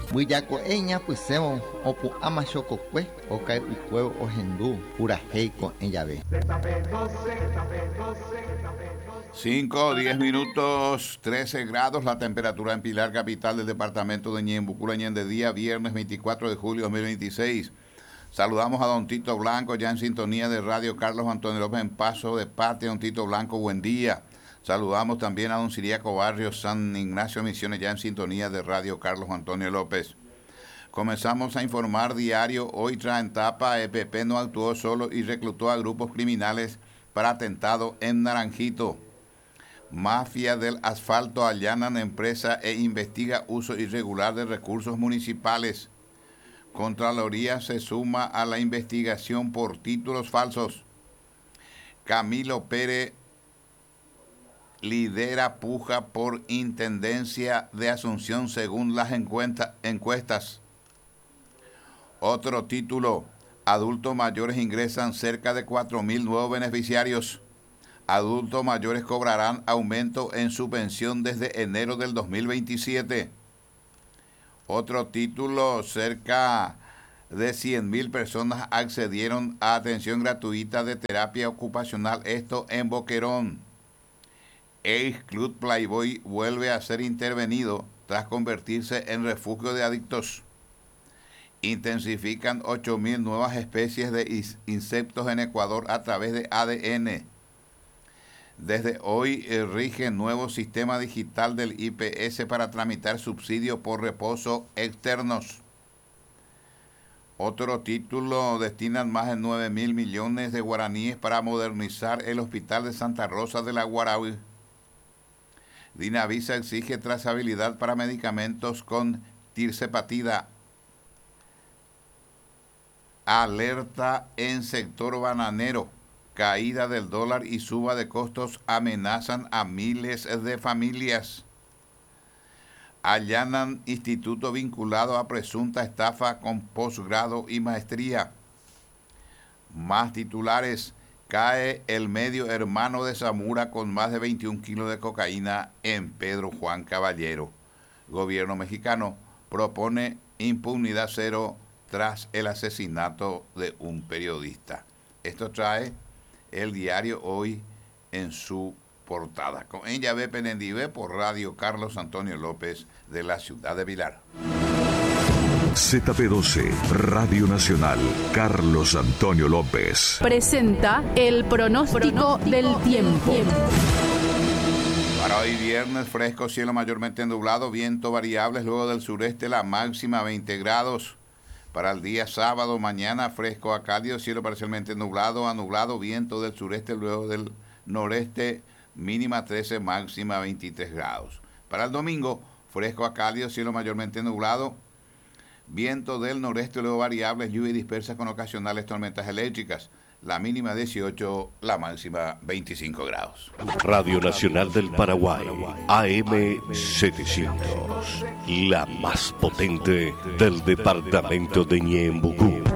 Buyaco eña pues semo opu ama chococue o cae ucuevo o hendú pura heico en llave. 5, 10 minutos, 13 grados la temperatura en Pilar, capital del departamento de Ñemby, Curañén, de día viernes 24 de julio de 2026. Saludamos a don Tito Blanco, ya en sintonía de Radio Carlos Antonio López en Paso de Patria. Don Tito Blanco, buen día. Saludamos también a don Siriaco Barrios, San Ignacio Misiones, ya en sintonía de Radio Carlos Antonio López. Comenzamos a informar diario. Hoy traen tapa, EPP no actuó solo y reclutó a grupos criminales para atentado en Naranjito. Mafia del asfalto allanan empresa e investiga uso irregular de recursos municipales. Contraloría se suma a la investigación por títulos falsos. Camilo Pérez lidera puja por Intendencia de Asunción según las encuestas. Otro título, adultos mayores ingresan cerca de 4.000 nuevos beneficiarios. Adultos mayores cobrarán aumento en su pensión desde enero del 2027. Otro título, cerca de 100.000 personas accedieron a atención gratuita de terapia ocupacional, esto en Boquerón. Ace Club Playboy vuelve a ser intervenido tras convertirse en refugio de adictos. Intensifican 8.000 nuevas especies de insectos en Ecuador a través de ADN. Desde hoy rige nuevo sistema digital del IPS para tramitar subsidios por reposo externos. Otro título, destinan más de 9.000 millones de guaraníes para modernizar el hospital de Santa Rosa de la Guaraui. Dinavisa exige trazabilidad para medicamentos con tirzepatida. Alerta en sector bananero. Caída del dólar y suba de costos amenazan a miles de familias. Allanan instituto vinculado a presunta estafa con posgrado y maestría. Más titulares. Cae el medio hermano de Zamora con más de 21 kilos de cocaína en Pedro Juan Caballero. Gobierno mexicano propone impunidad cero tras el asesinato de un periodista. Esto trae el diario Hoy en su portada. Con ella ve Penendive por Radio Carlos Antonio López de la ciudad de Pilar. ZP12, Radio Nacional, Carlos Antonio López. Presenta el pronóstico del tiempo. Para hoy viernes, fresco, cielo mayormente nublado, viento variables, luego del sureste la máxima 20 grados. Para el día sábado, mañana, fresco a cálido, cielo parcialmente nublado a nublado, viento del sureste, luego del noreste, mínima 13, máxima 23 grados. Para el domingo, fresco a cálido, cielo mayormente nublado, viento del noreste, luego variables, lluvia dispersa con ocasionales tormentas eléctricas. La mínima 18, la máxima 25 grados. Radio Nacional del Paraguay, AM 700, la más potente del departamento de Ñemby.